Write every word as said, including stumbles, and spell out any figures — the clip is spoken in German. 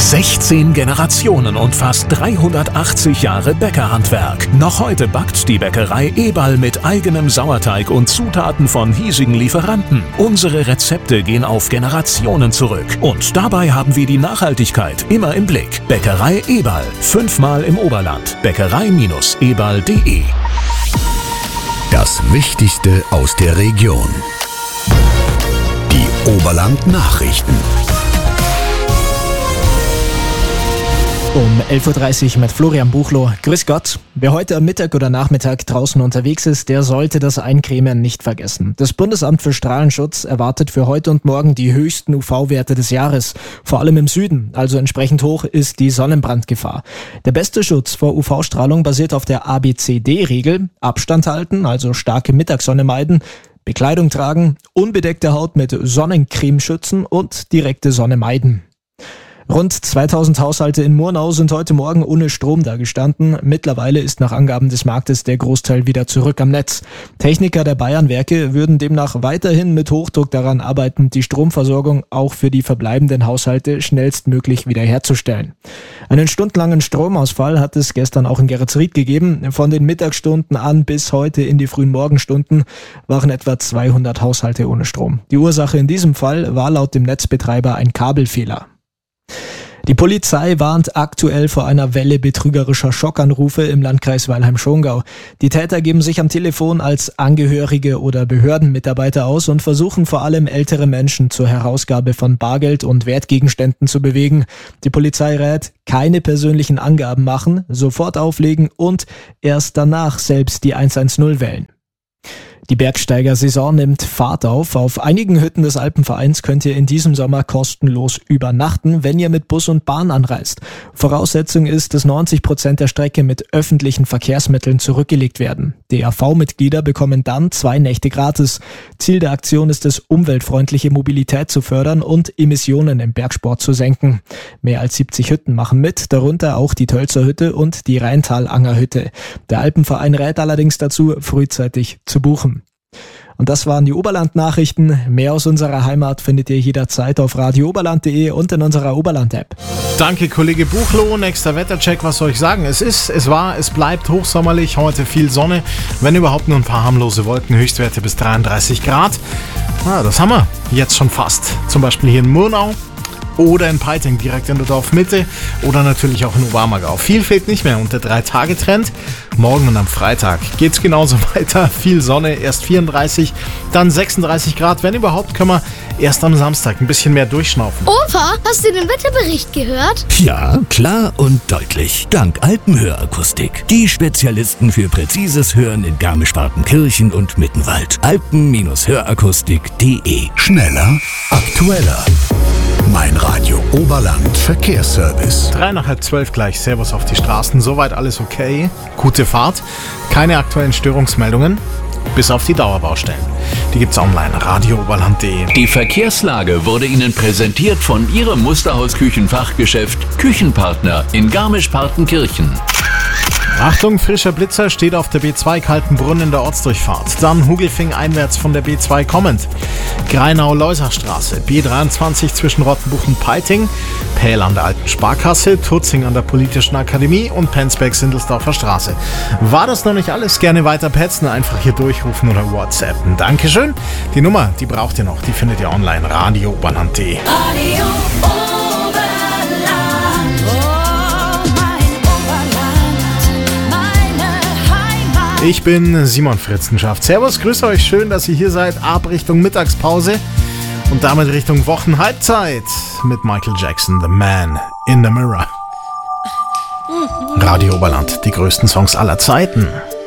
sechzehn Generationen und fast dreihundertachtzig Jahre Bäckerhandwerk. Noch heute backt die Bäckerei Eberl mit eigenem Sauerteig und Zutaten von hiesigen Lieferanten. Unsere Rezepte gehen auf Generationen zurück. Und dabei haben wir die Nachhaltigkeit immer im Blick. Bäckerei Eberl. Fünfmal im Oberland. Bäckerei Eberl punkt de. Das Wichtigste aus der Region. Die Oberland-Nachrichten. Um elf Uhr dreißig mit Florian Buchloh. Grüß Gott. Wer heute am Mittag oder Nachmittag draußen unterwegs ist, der sollte das Eincremen nicht vergessen. Das Bundesamt für Strahlenschutz erwartet für heute und morgen die höchsten U V-Werte des Jahres. Vor allem im Süden, also entsprechend hoch ist die Sonnenbrandgefahr. Der beste Schutz vor U V-Strahlung basiert auf der A B C D-Regel. Abstand halten, also starke Mittagssonne meiden, Bekleidung tragen, unbedeckte Haut mit Sonnencreme schützen und direkte Sonne meiden. Rund zweitausend Haushalte in Murnau sind heute Morgen ohne Strom dagestanden. Mittlerweile ist nach Angaben des Marktes der Großteil wieder zurück am Netz. Techniker der Bayernwerke würden demnach weiterhin mit Hochdruck daran arbeiten, die Stromversorgung auch für die verbleibenden Haushalte schnellstmöglich wiederherzustellen. Einen stundenlangen Stromausfall hat es gestern auch in Geretsried gegeben. Von den Mittagsstunden an bis heute in die frühen Morgenstunden waren etwa zweihundert Haushalte ohne Strom. Die Ursache in diesem Fall war laut dem Netzbetreiber ein Kabelfehler. Die Polizei warnt aktuell vor einer Welle betrügerischer Schockanrufe im Landkreis Weilheim-Schongau. Die Täter geben sich am Telefon als Angehörige oder Behördenmitarbeiter aus und versuchen vor allem ältere Menschen zur Herausgabe von Bargeld und Wertgegenständen zu bewegen. Die Polizei rät, keine persönlichen Angaben machen, sofort auflegen und erst danach selbst die hundertzehn wählen. Die Bergsteigersaison nimmt Fahrt auf. Auf einigen Hütten des Alpenvereins könnt ihr in diesem Sommer kostenlos übernachten, wenn ihr mit Bus und Bahn anreist. Voraussetzung ist, dass neunzig Prozent der Strecke mit öffentlichen Verkehrsmitteln zurückgelegt werden. D A V-Mitglieder bekommen dann zwei Nächte gratis. Ziel der Aktion ist es, umweltfreundliche Mobilität zu fördern und Emissionen im Bergsport zu senken. Mehr als siebzig Hütten machen mit, darunter auch die Tölzer Hütte und die Rheintal-Anger Hütte. Der Alpenverein rät allerdings dazu, frühzeitig zu buchen. Und das waren die Oberland-Nachrichten. Mehr aus unserer Heimat findet ihr jederzeit auf radio oberland punkt de und in unserer Oberland-App. Danke, Kollege Buchloh. Nächster Wettercheck, was soll ich sagen? Es ist, es war, es bleibt hochsommerlich. Heute viel Sonne, wenn überhaupt nur ein paar harmlose Wolken. Höchstwerte bis dreiunddreißig Grad. Ah, das haben wir jetzt schon fast. Zum Beispiel hier in Murnau. Oder in Peiting, direkt in der Dorfmitte oder natürlich auch in Oberammergau. Viel fehlt nicht mehr und der drei-Tage-Trend. Morgen und am Freitag geht's genauso weiter. Viel Sonne, erst vierunddreißig, dann sechsunddreißig Grad. Wenn überhaupt, können wir erst am Samstag ein bisschen mehr durchschnaufen. Opa, hast du den Wetterbericht gehört? Ja, klar und deutlich. Dank Alpenhörakustik. Die Spezialisten für präzises Hören in Garmisch-Partenkirchen und Mittenwald. alpen hörakustik punkt de. Schneller, aktueller. Mein Radio Oberland Verkehrsservice. Drei nach halb zwölf gleich. Servus auf die Straßen. Soweit alles okay. Gute Fahrt. Keine aktuellen Störungsmeldungen. Bis auf die Dauerbaustellen. Die gibt's online. radio oberland punkt de. Die Verkehrslage wurde Ihnen präsentiert von Ihrem Musterhaus-Küchenfachgeschäft Küchenpartner in Garmisch-Partenkirchen. Achtung, frischer Blitzer steht auf der B zwei Kaltenbrunn in der Ortsdurchfahrt. Dann Hugelfing einwärts von der B zwei kommend. Greinau-Leusachstraße, B dreiundzwanzig zwischen Rottenbuch und Peiting, Pähl an der Alten Sparkasse, Turzing an der Politischen Akademie und Penzberg-Sindelsdorfer Straße. War das noch nicht alles? Gerne weiter petzen, einfach hier durchrufen oder WhatsAppen. Dankeschön. Die Nummer, die braucht ihr noch, die findet ihr online. radio oberland punkt de. Radio Ich bin Simon Fritzenschaft. Servus, grüße euch, schön, dass ihr hier seid. Ab Richtung Mittagspause und damit Richtung Wochenhalbzeit mit Michael Jackson, The Man in the Mirror. Radio Oberland, die größten Songs aller Zeiten.